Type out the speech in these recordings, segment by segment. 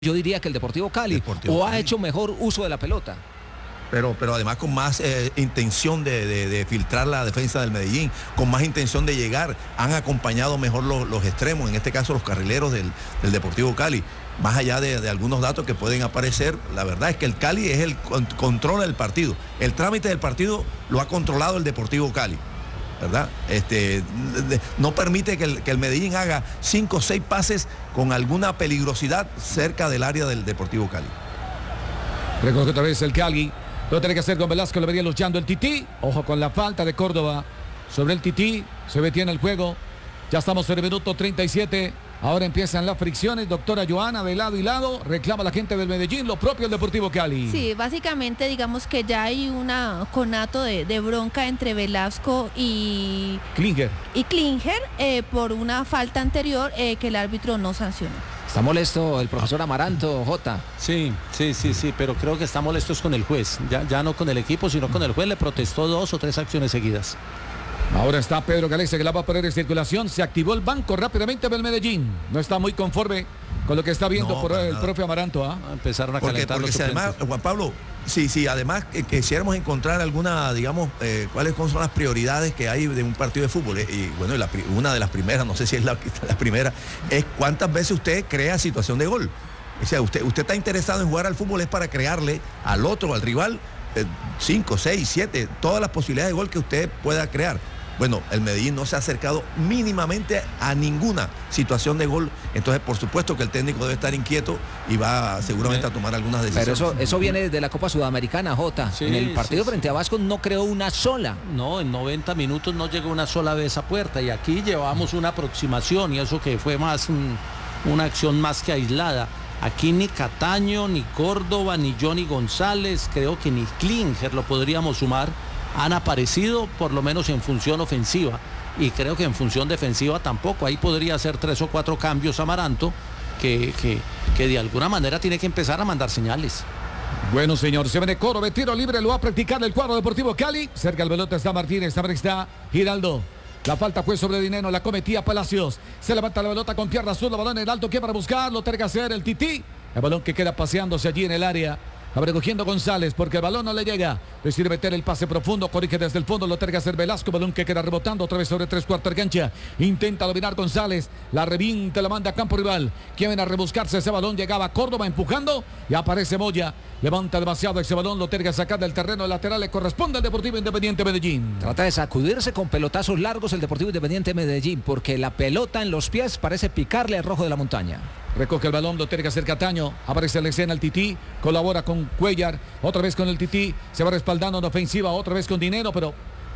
Yo diría que el Deportivo Cali, ha hecho mejor uso de la pelota. Pero además con más intención de filtrar la defensa del Medellín, con más intención de llegar, han acompañado mejor los extremos, en este caso los carrileros del Deportivo Cali. Más allá de algunos datos que pueden aparecer, la verdad es que el Cali es el controla el partido. El trámite del partido lo ha controlado el Deportivo Cali, ¿verdad? No permite que el Medellín haga 5 o 6 pases con alguna peligrosidad cerca del área del Deportivo Cali. Recoge otra vez el Cali. Lo tiene que hacer con Velasco, lo vería luchando el Tití. Ojo con la falta de Córdoba sobre el Tití. Se detiene el juego. Ya estamos en el minuto 37. Ahora empiezan las fricciones. Doctora Joana, de lado y lado. Reclama la gente del Medellín, lo propio del Deportivo Cali. Sí, básicamente digamos que ya hay una conato de bronca entre Velasco y Klinger. Por una falta anterior que el árbitro no sancionó. Está molesto el profesor Amaranto, Jota. Sí, pero creo que está molesto es con el juez, ya no con el equipo, sino con el juez. Le protestó 2 o 3 acciones seguidas. Ahora está Pedro Galese que la va a poner en circulación. Se activó el banco rápidamente del Medellín. No está muy conforme con lo que está viendo por el propio Amaranto. Empezaron a calentar los suplentes. Además, Juan Pablo, además quisiéramos encontrar alguna, digamos, cuáles son las prioridades que hay de un partido de fútbol. Y bueno, una de las primeras, no sé si es la primera, es cuántas veces usted crea situación de gol. O sea, usted está interesado en jugar al fútbol es para crearle al otro, al rival, 5, 6, 7, todas las posibilidades de gol que usted pueda crear. Bueno, el Medellín no se ha acercado mínimamente a ninguna situación de gol. Entonces, por supuesto que el técnico debe estar inquieto y va seguramente a tomar algunas decisiones. Pero eso viene de la Copa Sudamericana, Jota. En el partido frente a Vasco no creó una sola. No, en 90 minutos no llegó una sola vez a puerta. Y aquí llevamos una aproximación y eso que fue más una acción más que aislada. Aquí ni Cataño, ni Córdoba, ni Johnny González, creo que ni Klinger lo podríamos sumar, han aparecido por lo menos en función ofensiva, y creo que en función defensiva tampoco. Ahí podría hacer 3 o 4 cambios Amaranto, que de alguna manera tiene que empezar a mandar señales. Bueno, señor, se viene Córdoba, tiro libre, lo va a practicar el cuadro Deportivo Cali. Cerca del pelota está Martínez, también está Giraldo. La falta fue sobre Dineno, la cometía Palacios. Se levanta la pelota con pierna azul, el balón en alto, que para buscar, lo tiene que hacer el Tití. El balón que queda paseándose allí en el área. Va recogiendo González porque el balón no le llega. Decide meter el pase profundo, corrige desde el fondo, lo tiene que hacer Velasco. Balón que queda rebotando otra vez sobre 3/4 de cancha. Intenta dominar González, la revienta, la manda a campo rival. Quieren a rebuscarse ese balón, llegaba Córdoba empujando y aparece Moya. Levanta demasiado ese balón, lo tiene que sacar del terreno lateral, le corresponde al Deportivo Independiente Medellín. Trata de sacudirse con pelotazos largos el Deportivo Independiente Medellín, porque la pelota en los pies parece picarle al Rojo de la Montaña. Recoge el balón, lo tiene que hacer Cataño. Aparece en la escena el Tití, colabora con Cuellar, otra vez con el Tití, se va respaldando en ofensiva, otra vez con Dineno, pero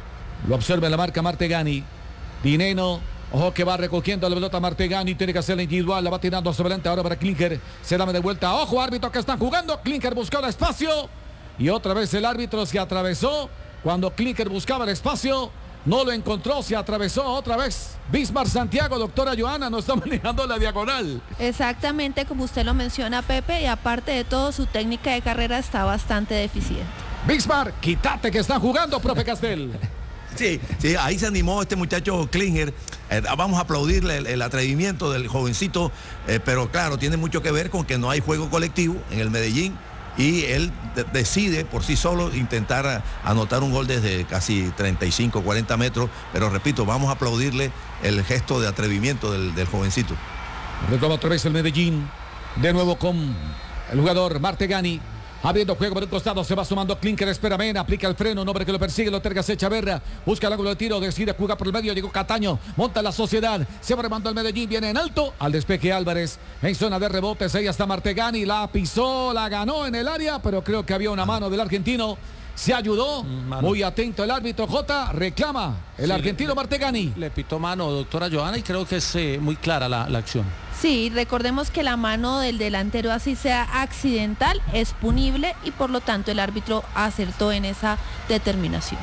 lo observa en la marca Martegani. Dineno, ojo que va recogiendo la pelota Martegani, tiene que hacer la individual, la va tirando hacia adelante ahora para Klinger, se da de vuelta, ojo árbitro que están jugando, Klinger buscó el espacio y otra vez el árbitro se atravesó cuando Klinger buscaba el espacio. No lo encontró, se atravesó otra vez. Bismar Santiago, doctora Joana, no está manejando la diagonal. Exactamente como usted lo menciona, Pepe, y aparte de todo, su técnica de carrera está bastante deficiente. Bismar, quítate que están jugando, profe Castel. Sí, ahí se animó este muchacho Klinger. Vamos a aplaudirle el atrevimiento del jovencito, pero claro, tiene mucho que ver con que no hay juego colectivo en el Medellín. Y él decide por sí solo intentar anotar un gol desde casi 35, 40 metros. Pero repito, vamos a aplaudirle el gesto de atrevimiento del jovencito. Retoma otra vez el Medellín. De nuevo con el jugador Martegani. Abriendo juego por un costado, se va sumando Klinger, espera Mena, aplica el freno, un hombre que lo persigue, lo terga Echaverra, busca el ángulo de tiro, decide jugar por el medio, llegó Cataño, monta la Sociedad, se va remando el Medellín, viene en alto, al despeje Álvarez, en zona de rebotes, ahí está Martegani, la pisó, la ganó en el área, pero creo que había una mano del argentino, se ayudó, muy atento el árbitro, Jota, reclama el argentino Martegani. Le pitó mano, doctora Joana, y creo que es muy clara la acción. Sí, recordemos que la mano del delantero, así sea accidental, es punible y por lo tanto el árbitro acertó en esa determinación.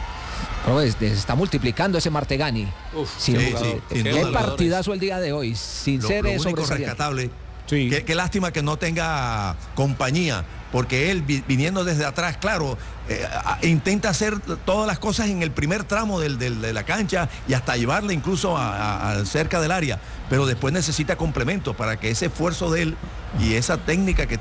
Se está multiplicando ese Martegani. Qué partidazo el día de hoy, sin ser lo único rescatable. Sí. Qué lástima que no tenga compañía, porque él viniendo desde atrás, claro, intenta hacer todas las cosas en el primer tramo de la cancha y hasta llevarle incluso a cerca del área, pero después necesita complementos para que ese esfuerzo de él y esa técnica que